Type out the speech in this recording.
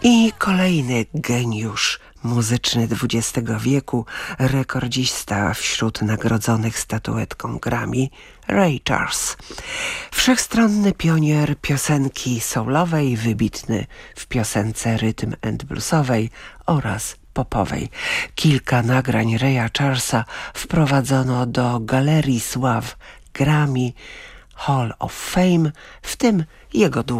I kolejny geniusz muzyczny XX wieku, rekordzista wśród nagrodzonych statuetką Grammy, Ray Charles. Wszechstronny pionier piosenki soulowej, wybitny w piosence rytm and bluesowej oraz popowej. Kilka nagrań Raya Charlesa wprowadzono do Galerii Sław Grammy Hall of Fame, w tym jego